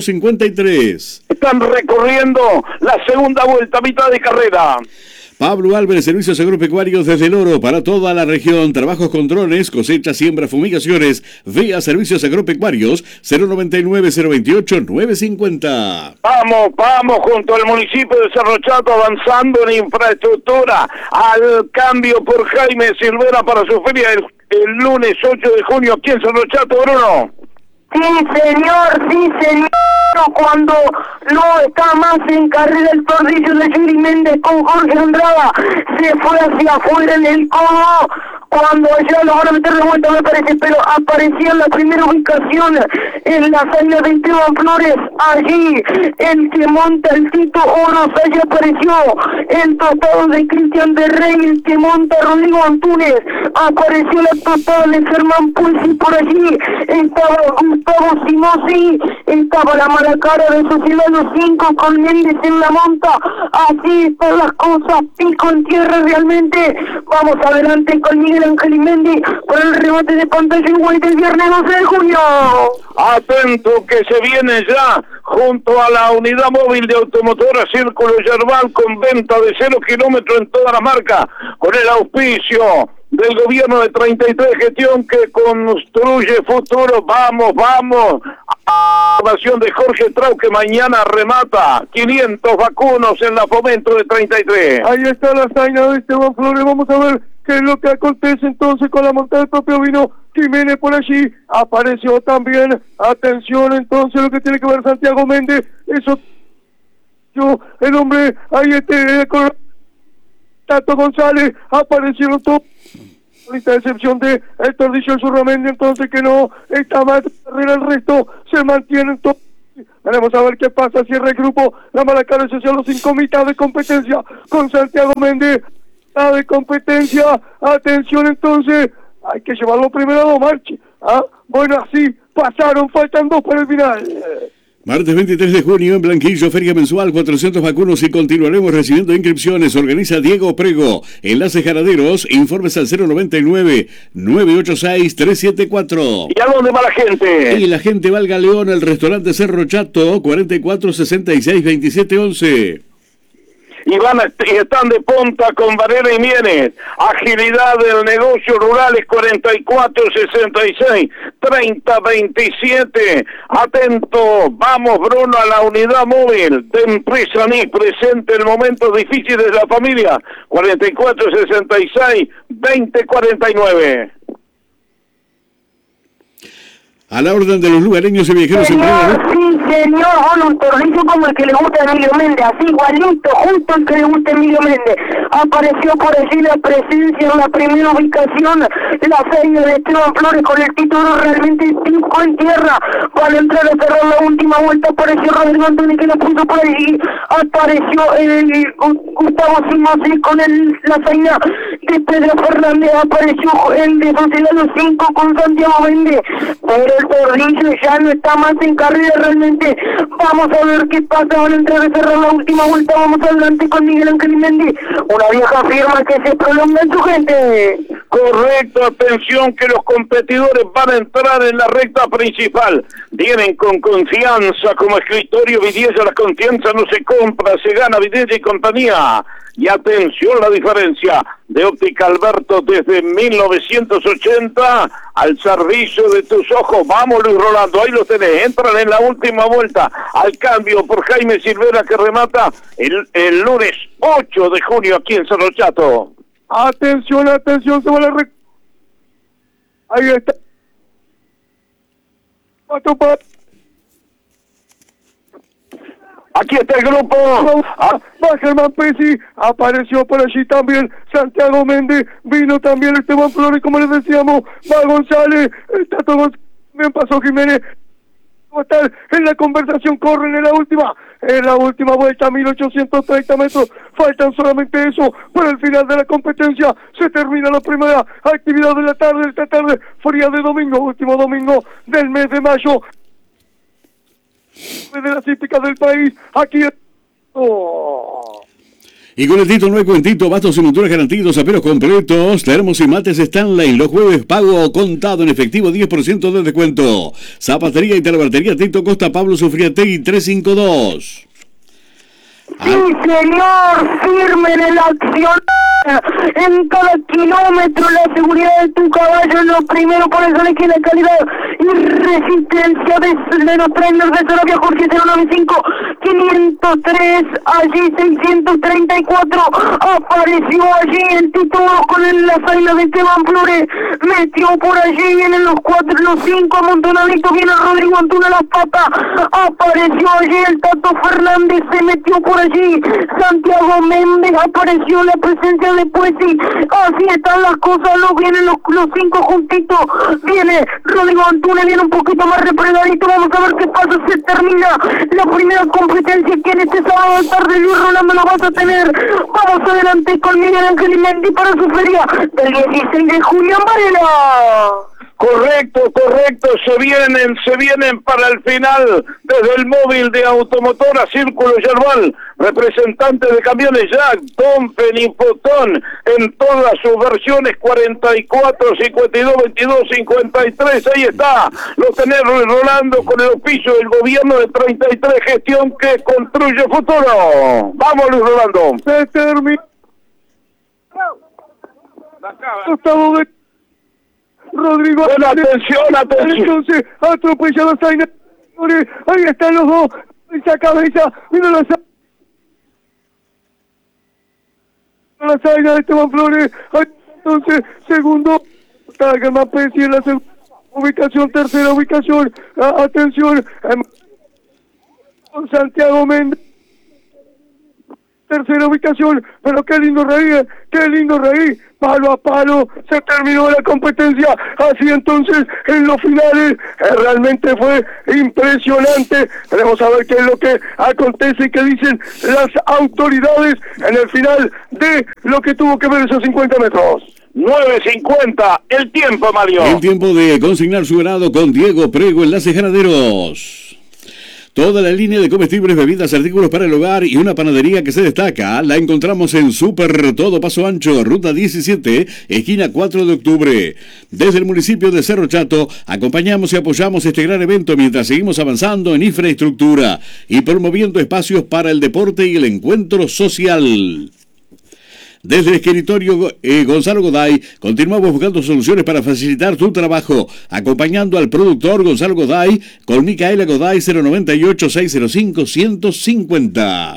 Speaker 3: 2253.
Speaker 6: Están recorriendo la segunda vuelta, mitad de carrera.
Speaker 3: Pablo Álvarez, servicios agropecuarios desde el Oro para toda la región. Trabajos con drones, cosecha, siembra, fumigaciones. Vía servicios agropecuarios 099-028-950.
Speaker 6: Vamos junto al municipio de Cerro Chato, avanzando en infraestructura. Al cambio por Jaime Silvera para su feria el lunes 8 de junio aquí en Cerro Chato, Bruno.
Speaker 8: Sí, señor, cuando no está más en carrera el tordillo de Yuri Méndez con Jorge Andrada, se fue hacia afuera en el codo, cuando allá lo van a meter de vuelta me parece, pero aparecía en la primera ubicación en la hazaña de Esteban Flores, allí el que monta el Tito Oros, allí apareció el tostado de Cristian de Rey, el que monta Rodrigo Antunes, apareció la tostada de Germán Pulsi, por allí estaba Gustavo Simosi, estaba la mala cara de Sociedad Los 5 con Méndez en la monta, así están las cosas, pico en tierra realmente. Vamos adelante con Miguel Ángel Imendi por el remate de pantalla igual del viernes 12 de junio.
Speaker 6: Atento que se viene ya junto a la unidad móvil de automotora Círculo Yerbal con venta de 0 kilómetros en toda la marca, con el auspicio del gobierno de 33 Gestión que construye futuro. Vamos, vamos. Formación de Jorge Trau que mañana remata 500 vacunos en la Fomento de 33.
Speaker 7: Ahí está la hazaña de Esteban Flores. Vamos a ver qué es lo que acontece entonces con la montada del propio Vino Jiménez por allí. Apareció también, atención entonces lo que tiene que ver Santiago Méndez. Eso, el hombre, ahí con Tato González, aparecieron todos. Esta excepción de el Tordillo Zurramendi, entonces que no está más carrera, el resto se mantienen todos. Veremos a ver qué pasa, cierra el grupo, la mala cara social, los 5 mitad de competencia con Santiago Méndez, mitad de competencia, atención entonces, hay que llevarlo primero a 2 marches, bueno así, pasaron, faltan 2 para el final.
Speaker 3: Martes 23 de junio en Blanquillo, feria mensual, 400 vacunos y continuaremos recibiendo inscripciones. Organiza Diego Prego. Enlace Jaraderos, informes al 099-986-374.
Speaker 6: ¿Y a dónde va la gente?
Speaker 3: Y la gente va al Galeón, al restaurante Cerro Chato, 4466-2711.
Speaker 6: Y están de punta con Varela y Mienes. Agilidad del negocio rural es 4466-3027. Atento, vamos Bruno a la unidad móvil de Empresa NIS, presente en momentos difíciles de la familia, 4466-2049.
Speaker 3: A la orden de los lugareños y viajeros en
Speaker 8: Señor, sí, señor, un tornillo como el que le gusta a Emilio Méndez, así igualito, justo el que le gusta a Emilio Méndez. Apareció por allí la presencia en la primera ubicación, la serie de Esteban Flores con el título realmente pico en tierra. Para entrar a cerrar la última vuelta apareció Rodrigo Antonio que la puso por allí. Apareció el Gustavo Simosi con la seña de Pedro Fernández. Apareció el de Sociedad Los 5 con Santiago Méndez. Pero el tornillo ya no está más en carrera realmente. Vamos a ver qué pasa. Van a entrar a cerrar la última vuelta. Vamos adelante con Miguel Ángel Imendi. Una vieja firma que se prolonga en su gente.
Speaker 6: Correcto, atención que los competidores van a entrar en la recta principal. Vienen con confianza como escritorio Vidilla. La confianza no se compra, se gana. Vidilla y compañía. Y atención la diferencia de Óptica Alberto desde 1980 al servicio de tus ojos. Vamos Luis Rolando, ahí lo tenés, entran en la última vuelta al cambio por Jaime Silvera que remata el lunes 8 de junio aquí en Cerro Chato.
Speaker 7: Atención, atención, se va la ahí está.
Speaker 6: Aquí está el grupo.
Speaker 7: Va Germán Pesi, apareció por allí también Santiago Méndez, vino también Esteban Flores, como les decíamos, va González, está todo bien, pasó Jiménez. Va a estar en la conversación, corren en la última vuelta, 1830 metros, faltan solamente eso para el final de la competencia. Se termina la primera actividad de la tarde, esta tarde fría de domingo, último domingo del mes de mayo, de las hípicas del país, aquí
Speaker 3: Y con el Tito no hay cuentito, bastos y monturas garantidos a pelos completos, termos y mates Stanley, los jueves pago contado en efectivo, 10% de descuento. Zapatería y talabartería Tito Costa, Pablo Sufriategui 352.
Speaker 8: Sí, señor, firme en la acción. En cada kilómetro la seguridad de tu caballo es lo primero, por eso le queda calidad y resistencia de los trailers de Sarabia Jorge 095 503, allí 634, apareció allí el título con la zaina de Esteban Flores, metió por allí, vienen los 5 amontonaditos, viene Rodrigo Antuna las patas, apareció allí el Tato Fernández, se metió por allí, Santiago Méndez, apareció la presencia Pero después sí, así están las cosas, no vienen los 5 juntitos. Viene Rodrigo Antunes, viene un poquito más repregadito. Vamos a ver qué pasa. Se termina la primera competencia que en este sábado de tarde Luis Rolando la vas a tener. Vamos adelante con Miguel Ángel Mendy para su feria del 16 de julio en Varela.
Speaker 6: Correcto, se vienen para el final desde el móvil de automotora Círculo Yerbal, representante de camiones Jack, Dompen y Fotón en todas sus versiones 44, 52, 22, 53, ahí está, lo tenés Rolando con el oficio del gobierno de 33, gestión que construye futuro. Vamos Luis Rolando.
Speaker 7: Se termina. Gustavo de Rodrigo.
Speaker 6: Bueno, atención.
Speaker 7: Entonces, atropella la Zaina. Ahí están los dos. Esa cabeza. Mira la Zaina de Esteban Flores. Entonces, segundo. Germán Pesci en la segunda ubicación. Tercera ubicación. Atención. Santiago Méndez. Tercera ubicación, pero qué lindo reír, palo a palo, se terminó la competencia, así entonces en los finales, realmente fue impresionante. Queremos saber qué es lo que acontece y qué dicen las autoridades en el final de lo que tuvo que ver esos 50 metros.
Speaker 6: 9:50, el tiempo, Mario.
Speaker 3: El tiempo de consignar su ganado con Diego Prego, Enlaces Ganaderos. Toda la línea de comestibles, bebidas, artículos para el hogar y una panadería que se destaca la encontramos en Super Todo Paso Ancho, Ruta 17, esquina 4 de octubre. Desde el municipio de Cerro Chato, acompañamos y apoyamos este gran evento mientras seguimos avanzando en infraestructura y promoviendo espacios para el deporte y el encuentro social. Desde el escritorio Gonzalo Goday, continuamos buscando soluciones para facilitar tu trabajo, acompañando al productor Gonzalo Goday con Micaela Goday 098-605-150.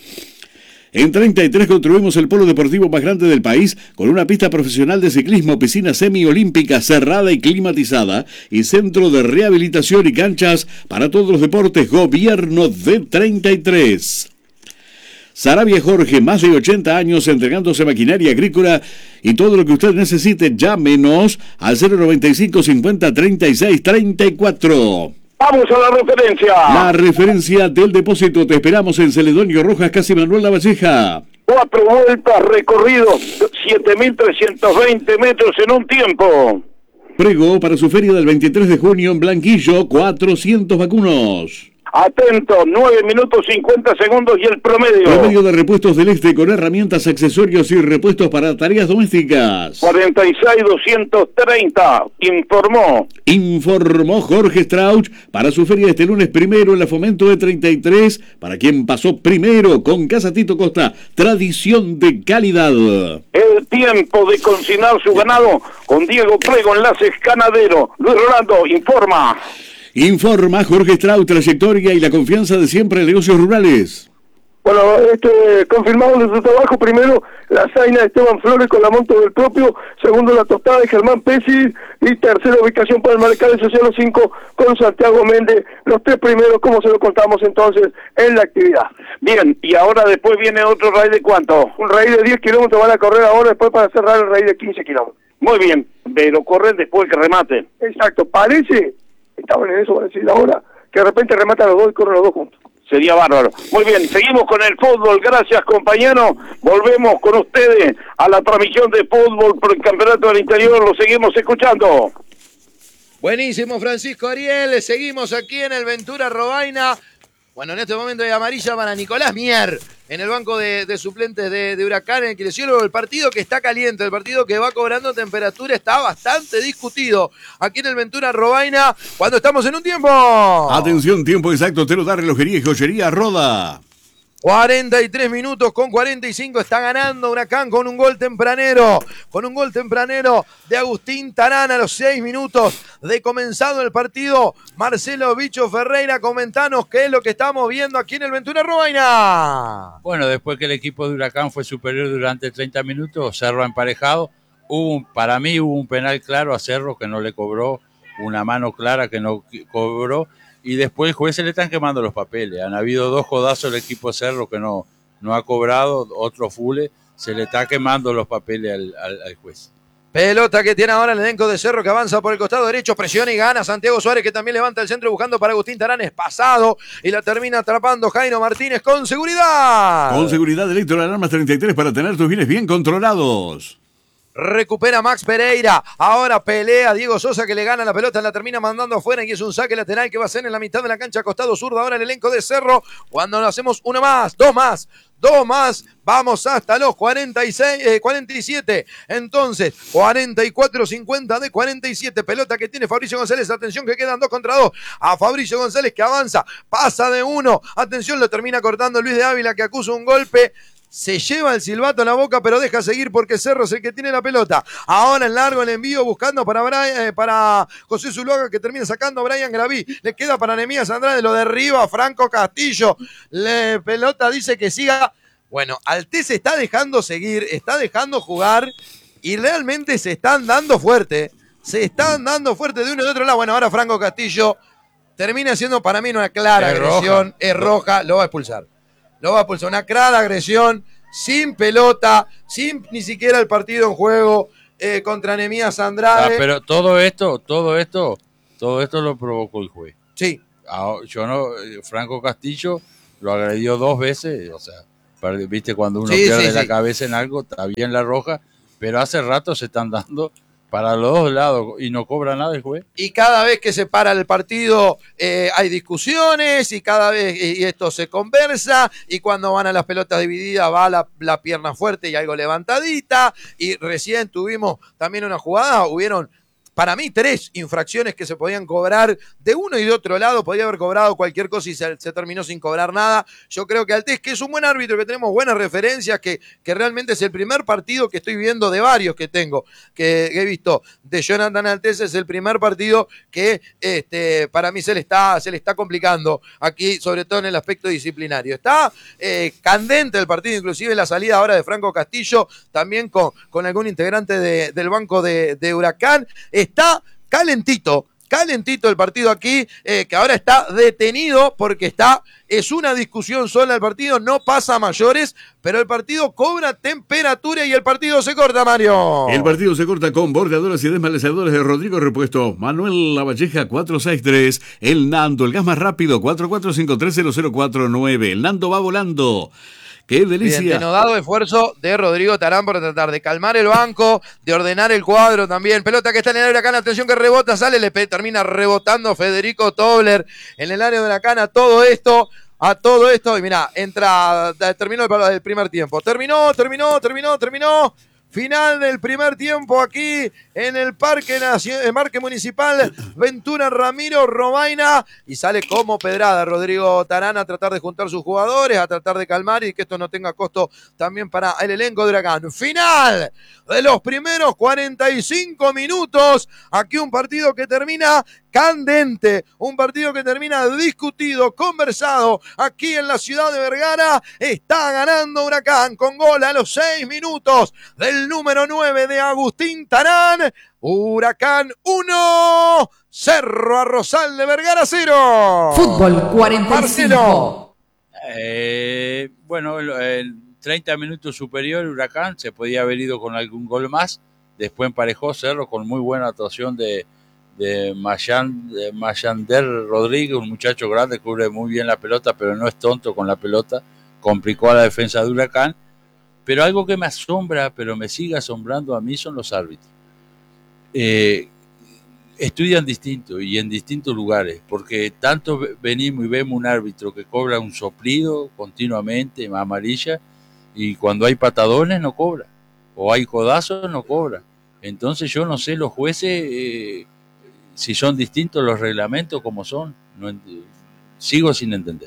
Speaker 3: En 33 construimos el polo deportivo más grande del país con una pista profesional de ciclismo, piscina semiolímpica cerrada y climatizada y centro de rehabilitación y canchas para todos los deportes. Gobierno de 33. Sarabia Jorge, más de 80 años entregándose maquinaria agrícola y todo lo que usted necesite, llámenos al 095 50 36 34.
Speaker 6: Vamos a la referencia.
Speaker 3: La referencia del depósito, te esperamos en Celedonio Rojas, casi Manuel Lavalleja.
Speaker 6: 4 vueltas recorrido, 7.320 metros en un tiempo.
Speaker 3: Prego para su feria del 23 de junio en Blanquillo, 400 vacunos.
Speaker 6: Atento, 9 minutos 50 segundos y el promedio.
Speaker 3: Promedio de repuestos del Este con herramientas, accesorios y repuestos para tareas domésticas.
Speaker 6: 46.230, informó
Speaker 3: Jorge Strauch para su feria este lunes primero en la Fomento de 33, para quien pasó primero con Casa Tito Costa, tradición de calidad.
Speaker 6: El tiempo de consignar su ganado con Diego Prego, Enlaces Ganadero. Luis Rolando
Speaker 3: Informa Jorge Strauch, trayectoria y la confianza de siempre en negocios rurales.
Speaker 7: Bueno, confirmamos de su trabajo. Primero, la Zaina de Esteban Flores con la monta del propio. Segundo, la tostada de Germán Pesci. Y tercera ubicación para el Marcal Social 5 con Santiago Méndez. Los 3 primeros, como se lo contamos entonces, en la actividad.
Speaker 6: Bien, y ahora después viene otro raíz de ¿cuánto?
Speaker 7: Un raíz de 10 kilómetros van a correr ahora, después para cerrar el raíz de 15 kilómetros.
Speaker 6: Muy bien, pero corren después que rematen.
Speaker 7: Exacto, parece, estaban en eso, van a decir ahora, que de repente rematan los dos y corren los dos juntos.
Speaker 6: Sería bárbaro. Muy bien, seguimos con el fútbol. Gracias, compañeros. Volvemos con ustedes a la transmisión de fútbol por el Campeonato del Interior. Lo seguimos escuchando.
Speaker 1: Buenísimo, Francisco Ariel. Seguimos aquí en el Ventura Robaina. Bueno, en este momento hay amarilla para Nicolás Mier en el banco de suplentes de Huracán, en el kinesiólogo. El partido que está caliente, el partido que va cobrando temperatura, está bastante discutido aquí en el Ventura Robaina cuando estamos en un tiempo.
Speaker 3: Atención, tiempo exacto, te lo da Relojería y Joyería Roda.
Speaker 1: 43 minutos con 45 está ganando Huracán con un gol tempranero de Agustín Tarán a los 6 minutos de comenzado el partido. Marcelo Bicho Ferreira, comentanos qué es lo que estamos viendo aquí en el Ventura Robaina.
Speaker 2: Bueno, después que el equipo de Huracán fue superior durante 30 minutos, Cerro ha emparejado. Para mí hubo un penal claro a Cerro que no le cobró, una mano clara que no cobró. Y después el juez se le están quemando los papeles. Han habido 2 codazos del equipo Cerro que no ha cobrado, otro Fule. se le está quemando los papeles al juez.
Speaker 1: Pelota que tiene ahora el elenco de Cerro, que avanza por el costado derecho, presiona y gana Santiago Suárez, que también levanta el centro buscando para Agustín Tarán, es pasado y la termina atrapando Jairo Martínez con seguridad.
Speaker 3: Con seguridad, Electro Alarmas 33 para tener tus bienes bien controlados.
Speaker 1: Recupera Max Pereira, ahora pelea Diego Sosa, que le gana la pelota, la termina mandando afuera y es un saque lateral que va a ser en la mitad de la cancha, costado zurdo ahora el elenco de Cerro, cuando lo hacemos uno más, dos más, vamos hasta los 47, entonces 44-50 de 47, pelota que tiene Fabricio González, atención que quedan 2 contra 2, a Fabricio González que avanza, pasa de uno, atención, lo termina cortando Luis de Ávila que acusa un golpe. Se lleva el silbato a la boca, pero deja seguir porque Cerro es el que tiene la pelota. Ahora en largo el envío buscando para José Zuluaga, que termina sacando a Brian Graví. Le queda para Nehemías Andrade, lo derriba Franco Castillo. Pelota dice que siga. Bueno, Altés se está dejando seguir, está dejando jugar y realmente se están dando fuerte. Se están dando fuerte de uno y de otro lado. Bueno, ahora Franco Castillo termina siendo para mí una clara agresión. Es roja, lo va a expulsar. Una clara agresión, sin pelota, sin ni siquiera el partido en juego contra Nehemías Andrade.
Speaker 2: Pero todo esto lo provocó el juez.
Speaker 1: Sí.
Speaker 2: Franco Castillo lo agredió 2 veces, o sea, viste cuando uno pierde la cabeza en algo, está bien la roja, pero hace rato se están dando para los dos lados y no cobra nada el juez.
Speaker 1: Y cada vez que se para el partido hay discusiones y cada vez y esto se conversa y cuando van a las pelotas divididas va la pierna fuerte y algo levantadita y recién tuvimos también una jugada, hubieron para mí 3 infracciones que se podían cobrar de uno y de otro lado, podía haber cobrado cualquier cosa y se terminó sin cobrar nada. Yo creo que Altés, que es un buen árbitro, que tenemos buenas referencias, que realmente es el primer partido que estoy viendo de varios que tengo, que he visto de Jonathan Altés, es el primer partido que para mí se le está complicando aquí, sobre todo en el aspecto disciplinario. Está candente el partido, inclusive la salida ahora de Franco Castillo, también con algún integrante del banco de Huracán. Está calentito el partido aquí, que ahora está detenido porque es una discusión sola el partido, no pasa a mayores, pero el partido cobra temperatura y el partido se corta, Mario.
Speaker 3: El partido se corta con bordeadoras y desmalezadores de Rodrigo Repuesto, Manuel Lavalleja 463, el Nando, el gas más rápido 44530049, el Nando va volando. ¡Qué delicia!
Speaker 1: Bien, denodado esfuerzo de Rodrigo Tarán por tratar de calmar el banco, de ordenar el cuadro también. Pelota que está en el área de Huracán, atención que rebota, sale, termina rebotando Federico Tobler en el área de Huracán a todo esto, y mirá, terminó el primer tiempo. Terminó. Final del primer tiempo aquí en el Parque Municipal Ventura Ramiro Robaina y sale como pedrada Rodrigo Tarán a tratar de juntar sus jugadores, a tratar de calmar y que esto no tenga costo también para el elenco de Huracán. Final de los primeros 45 minutos. Aquí un partido que termina candente, un partido que termina discutido, conversado aquí en la ciudad de Vergara. Está ganando Huracán con gol a los 6 minutos del número 9 de Agustín Tarán. Huracán 1, Cerro Arrozal de Vergara 0.
Speaker 9: Fútbol 45.
Speaker 2: Bueno, en 30 minutos superior Huracán se podía haber ido con algún gol más. Después emparejó Cerro con muy buena actuación de Mayander Rodríguez, un muchacho grande, cubre muy bien la pelota, pero no es tonto con la pelota, complicó a la defensa de Huracán. Pero algo que me asombra, pero me sigue asombrando a mí, son los árbitros. Estudian distinto y en distintos lugares, porque tanto venimos y vemos un árbitro que cobra un soplido continuamente, amarilla, y cuando hay patadones no cobra, o hay codazos no cobra. Entonces yo no sé los jueces si son distintos los reglamentos como son, sigo sin entender.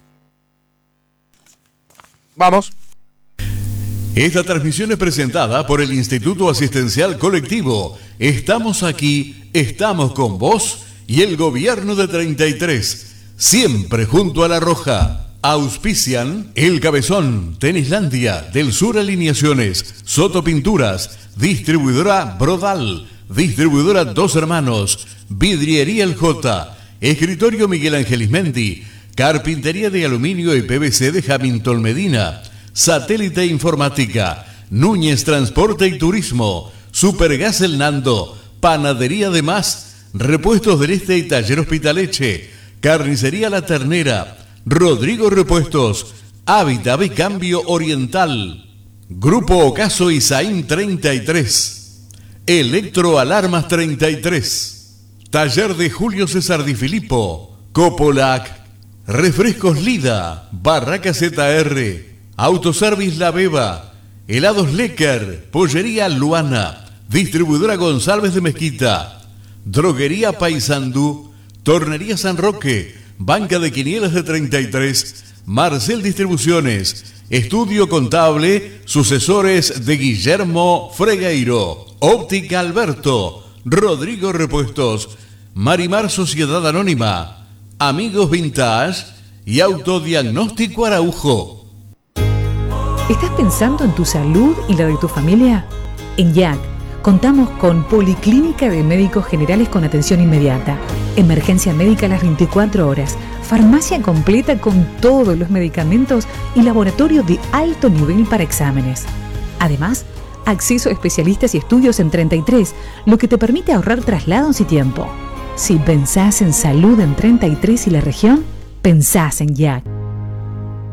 Speaker 1: Vamos.
Speaker 3: Esta transmisión es presentada por el Instituto Asistencial Colectivo. Estamos aquí, estamos con vos y el Gobierno de 33. Siempre junto a La Roja. Auspician El Cabezón, Tenislandia, Del Sur Alineaciones, Soto Pinturas, Distribuidora Brodal, Distribuidora Dos Hermanos, Vidriería El J, Escritorio Miguel Ángel Ismendi, Carpintería de Aluminio y PVC de Hamilton Medina, Satélite Informática, Núñez Transporte y Turismo, Supergas El Nando, Panadería de Más, Repuestos del Este y Taller Hospitaleche, Carnicería La Ternera, Rodrigo Repuestos, Hábitat y Cambio Oriental, Grupo Ocaso Isaín 33, Electroalarmas 33, Taller de Julio César Di Filippo, Copolac, Refrescos Lida, Barraca ZR, Autoservice La Beba, Helados Lecker, Pollería Luana, Distribuidora González de Mezquita, Droguería Paysandú, Tornería San Roque, Banca de Quinielas de 33, Marcel Distribuciones, Estudio Contable, Sucesores de Guillermo Fregueiro, Óptica Alberto, Rodrigo Repuestos, Marimar Sociedad Anónima, Amigos Vintage y Autodiagnóstico Araujo.
Speaker 10: ¿Estás pensando en tu salud y la de tu familia? En YAC contamos con Policlínica de Médicos Generales con atención inmediata, emergencia médica a las 24 horas, farmacia completa con todos los medicamentos y laboratorio de alto nivel para exámenes. Además, acceso a especialistas y estudios en 33, lo que te permite ahorrar traslados y tiempo. Si pensás en salud en 33 y la región, pensás en YAC.